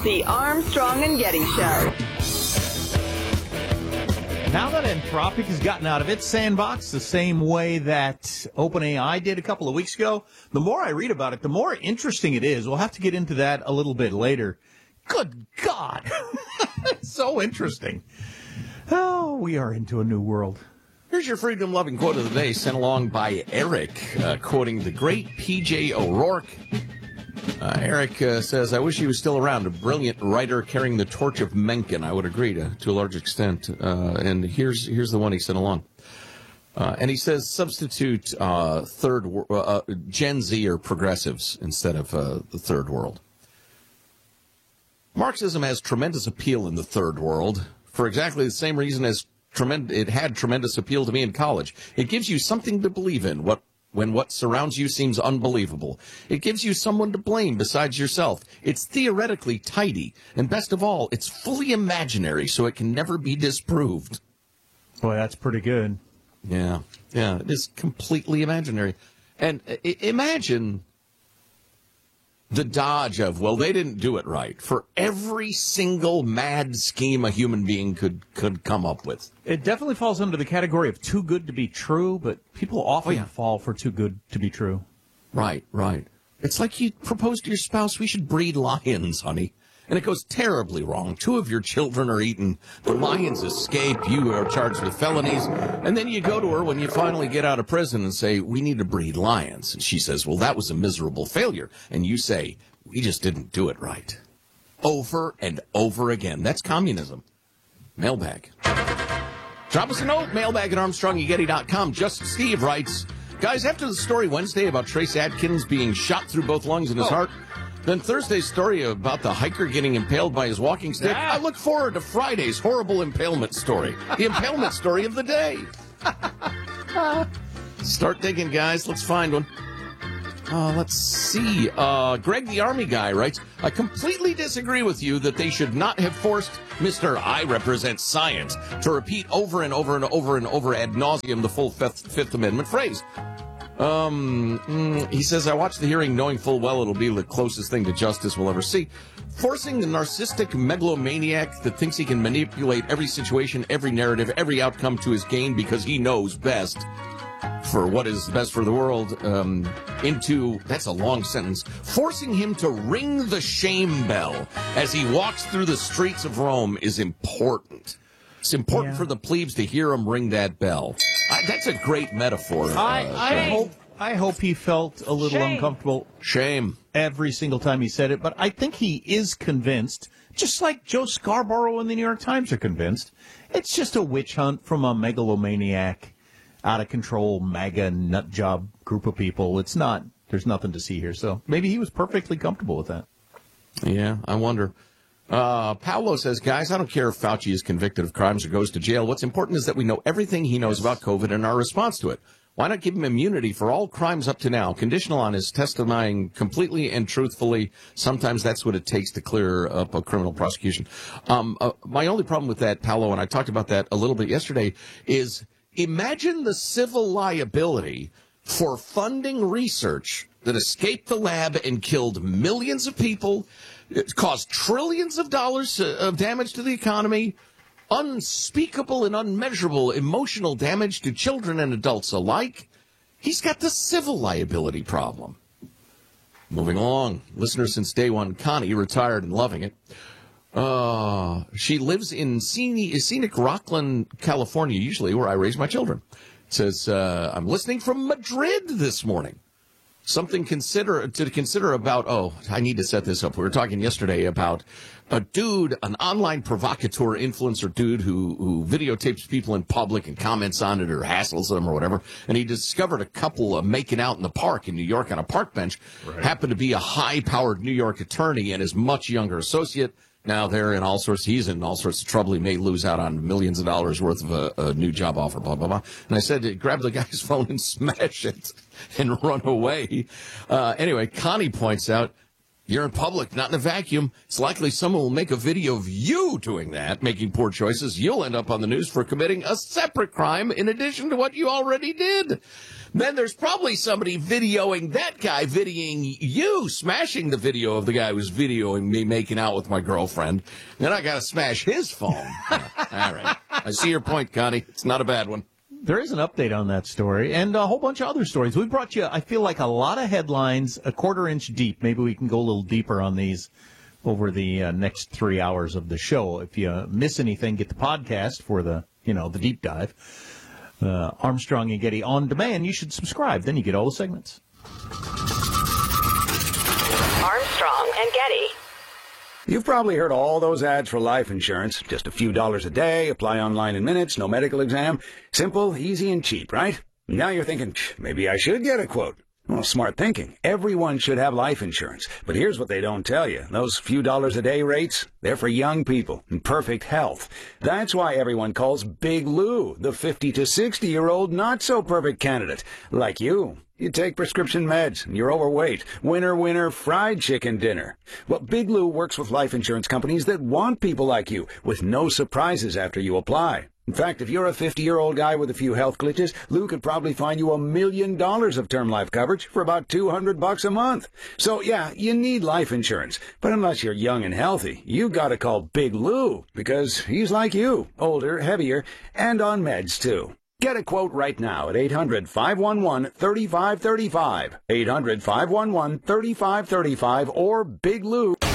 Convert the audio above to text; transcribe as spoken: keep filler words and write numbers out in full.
The Armstrong and Getty Show. Now that Anthropic has gotten out of its sandbox the same way that OpenAI did a couple of weeks ago, the more I read about it, the more interesting it is. We'll have to get into that a little bit later. Good God. It's so interesting. Oh, we are into a new world. Here's your freedom-loving quote of the day, sent along by Eric, uh, quoting the great P J O'Rourke. Uh, Eric uh, says, I wish he was still around, a brilliant writer carrying the torch of Mencken. I would agree to, to a large extent. Uh, and here's here's the one he sent along. Uh, and he says, substitute uh, third uh, Gen Z or progressives instead of uh, the third world. Marxism has tremendous appeal in the third world for exactly the same reason as tremend- it had tremendous appeal to me in college. It gives you something to believe in, what when what surrounds you seems unbelievable. It gives you someone to blame besides yourself. It's theoretically tidy, and best of all, it's fully imaginary, so it can never be disproved. Boy, that's pretty good. Yeah, yeah, it is completely imaginary. And I- imagine the dodge of, well, they didn't do it right, for every single mad scheme a human being could, could come up with. It definitely falls under the category of too good to be true, but people often Oh, yeah. fall for too good to be true. Right, right. It's like you propose to your spouse, we should breed lions, honey. And it goes terribly wrong. Two of your children are eaten. The lions escape. You are charged with felonies. And then you go to her when you finally get out of prison and say, we need to breed lions. And she says, well, that was a miserable failure. And you say, we just didn't do it right. Over and over again. That's communism. Mailbag. Drop us a note, mailbag at armstrong and getty dot com. Just Steve writes, guys, after the story Wednesday about Trace Adkins being shot through both lungs and his oh. heart, then Thursday's story about the hiker getting impaled by his walking stick, yeah. I look forward to Friday's horrible impalement story. The impalement story of the day. Start digging, guys. Let's find one. Uh, let's see. Uh, Greg the Army guy writes, I completely disagree with you that they should not have forced Mister I represent science to repeat over and over and over and over ad nauseum the full Fifth, Fifth Amendment phrase. Um, mm, he says, I watched the hearing knowing full well it'll be the closest thing to justice we'll ever see. Forcing the narcissistic megalomaniac that thinks he can manipulate every situation, every narrative, every outcome to his gain because he knows best for what is best for the world, um, into, that's a long sentence, forcing him to ring the shame bell as he walks through the streets of Rome is important. It's important yeah. for the plebes to hear him ring that bell. I, that's a great metaphor. I, uh, I hope I hope he felt a little Shame. uncomfortable. Shame. Every single time he said it, but I think he is convinced, just like Joe Scarborough and the New York Times are convinced, it's just a witch hunt from a megalomaniac, out-of-control, MAGA nutjob group of people. It's not, there's nothing to see here, so maybe he was perfectly comfortable with that. Yeah, I wonder. Uh, Paolo says, guys, I don't care if Fauci is convicted of crimes or goes to jail. What's important is that we know everything he knows about COVID and our response to it. Why not give him immunity for all crimes up to now, conditional on his testifying completely and truthfully? Sometimes that's what it takes to clear up a criminal prosecution. Um, uh, my only problem with that, Paolo, and I talked about that a little bit yesterday, is imagine the civil liability for funding research that escaped the lab and killed millions of people. It caused trillions of dollars of damage to the economy, unspeakable and unmeasurable emotional damage to children and adults alike. He's got the civil liability problem. Moving along, listener since day one, Connie, retired and loving it. Uh, she lives in scenic, scenic Rockland, California, usually where I raise my children. Says, uh, I'm listening from Madrid this morning. Something consider to consider about, oh, I need to set this up. We were talking yesterday about a dude, an online provocateur influencer dude who, who videotapes people in public and comments on it or hassles them or whatever. And he discovered a couple uh, making out in the park in New York on a park bench. Right. Happened to be a high-powered New York attorney and his much younger associate. Now they're in all sorts, he's in all sorts of trouble. He may lose out on millions of dollars worth of a, a new job offer, blah, blah, blah. And I said, grab the guy's phone and smash it and run away. Uh, anyway, Connie points out, You're in public, not in a vacuum. It's likely someone will make a video of you doing that, making poor choices. You'll end up on the news for committing a separate crime in addition to what you already did. Then there's probably somebody videoing that guy, videoing you, smashing the video of the guy who's videoing me making out with my girlfriend. Then I got to smash his phone. Yeah. All right. I see your point, Connie. It's not a bad one. There is an update on that story and a whole bunch of other stories. We brought you, I feel like, a lot of headlines, a quarter inch deep. Maybe we can go a little deeper on these over the uh, next three hours of the show. If you miss anything, get the podcast for the, you know, the deep dive. Uh, Armstrong and Getty on demand. You should subscribe. Then you get all the segments. Armstrong and Getty. You've probably heard all those ads for life insurance. Just a few dollars a day, apply online in minutes, no medical exam. Simple, easy, and cheap, right? Now you're thinking, maybe I should get a quote. Well, smart thinking. Everyone should have life insurance. But here's what they don't tell you. Those few dollars a day rates, they're for young people in perfect health. That's why everyone calls Big Lou the fifty to sixty-year-old not-so-perfect candidate. Like you. You take prescription meds, and you're overweight. Winner, winner, fried chicken dinner. Well, Big Lou works with life insurance companies that want people like you, with no surprises after you apply. In fact, if you're a fifty-year-old guy with a few health glitches, Lou could probably find you a million dollars of term life coverage for about two hundred bucks a month. So, yeah, you need life insurance. But unless you're young and healthy, you gotta call Big Lou, because he's like you, older, heavier, and on meds, too. Get a quote right now at eight hundred, five one one, three five three five, eight hundred, five one one, three five three five, or Big Lou.